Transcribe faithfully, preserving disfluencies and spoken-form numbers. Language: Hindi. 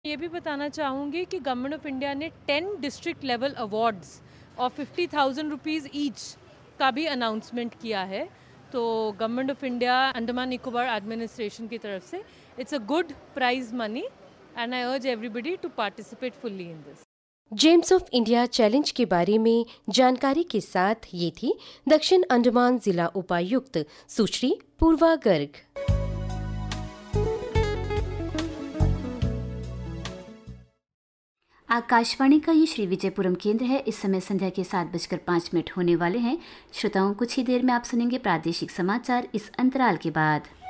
ये भी बताना चाहूँगी कि गवर्नमेंट ऑफ इंडिया ने टेन डिस्ट्रिक्ट लेवल अवार्ड्स और फिफ्टी थाउजेंड रुपीज़ ईच का भी अनाउंसमेंट किया है। तो government of India Andaman Nicobar administration की तरफ से it's a good prize money and I अर्ज everybody to participate fully in this. James of India challenge के बारे में जानकारी के साथ ये थी दक्षिण अंडमान जिला उपायुक्त सुश्री पूर्वा गर्ग। आकाशवाणी का ये श्री विजयपुरम केंद्र है। इस समय संध्या के सात बजकर पाँच मिनट होने वाले हैं। श्रोताओं, कुछ ही देर में आप सुनेंगे प्रादेशिक समाचार इस अंतराल के बाद।